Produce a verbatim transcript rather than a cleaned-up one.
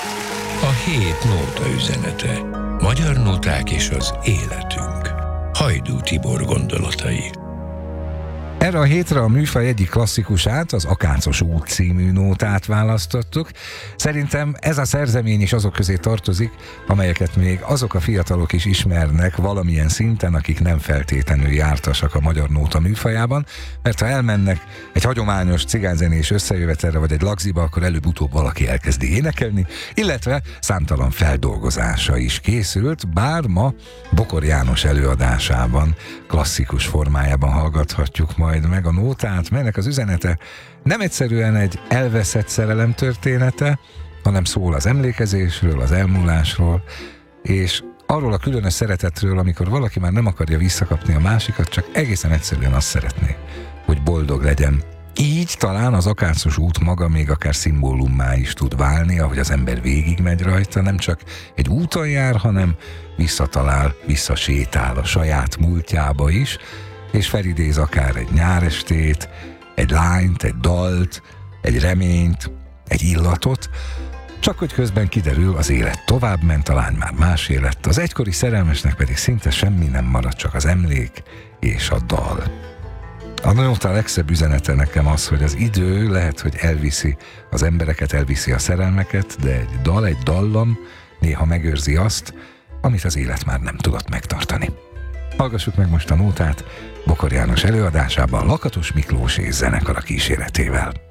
A hét nóta üzenete. Magyar nóták és az életünk. Hajdú Tibor gondolatai. Erre a hétre a műfaj egyik klasszikusát, az Akácos út című nótát választottuk. Szerintem ez a szerzemény is azok közé tartozik, amelyeket még azok a fiatalok is ismernek valamilyen szinten, akik nem feltétlenül jártasak a magyar nóta műfajában, mert ha elmennek egy hagyományos cigányzenés összejövetelre vagy egy lagziba, akkor előbb-utóbb valaki elkezdi énekelni, illetve számtalan feldolgozása is készült, bár ma Bokor János előadásában, klasszikus formájában hallgathatjuk majd meg a nótát, melynek az üzenete nem egyszerűen egy elveszett szerelem története, hanem szól az emlékezésről, az elmúlásról, és arról a különös szeretetről, amikor valaki már nem akarja visszakapni a másikat, csak egészen egyszerűen azt szeretné, hogy boldog legyen. Így talán az Akácos út maga még akár szimbólummá is tud válni, ahogy az ember végigmegy rajta, nem csak egy úton jár, hanem visszatalál, visszasétál a saját múltjába is, és felidéz akár egy nyárestét, egy lányt, egy dalt, egy reményt, egy illatot, csak hogy közben kiderül, az élet továbbment, a lány már másé lett, az egykori szerelmesnek pedig szinte semmi nem marad, csak az emlék és a dal. A nóta legszebb üzenete nekem az, hogy az idő lehet, hogy elviszi az embereket, elviszi a szerelmeket, de egy dal, egy dallam néha megőrzi azt, amit az élet már nem tudott megtartani. Hallgassuk meg most a nótát Bokor János előadásában Lakatos Miklós és zenekara kíséretével.